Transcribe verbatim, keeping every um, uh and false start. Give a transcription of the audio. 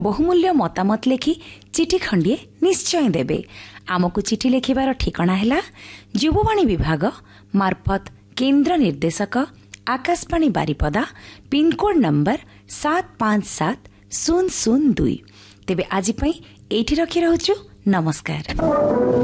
बहुमूल्य मतामत लेखि चिठी खंडिए निश्चय देबे। आमको चिठी लिखिबार ठिकाना है युववाणी विभाग मार्फत केन्द्र निर्देशक आकाशवाणी बारिपदा पिनकोड नंबर सात पांच सात शून्य शून्य दुई। तेबे आज एठी रखि रहूछु। नमस्कार।